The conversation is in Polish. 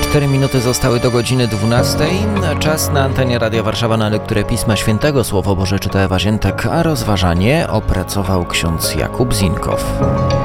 4 minuty zostały do godziny 12. Czas na antenie Radia Warszawa na lekturę Pisma Świętego. Słowo Boże czyta Ewa Ziętek, a rozważanie opracował ksiądz Jakub Zinkow.